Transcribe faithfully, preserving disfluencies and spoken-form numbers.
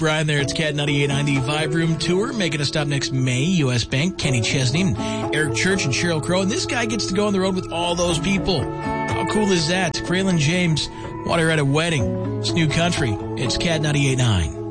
Brian there. It's Cat ninety-eight point nine, the Vibe Room Tour, making a stop next May. U S. Bank, Kenny Chesney, and Eric Church, and Sheryl Crow. And this guy gets to go on the road with all those people. How cool is that? Kraylin James, Water at a Wedding. It's New Country. It's Cat ninety-eight point nine.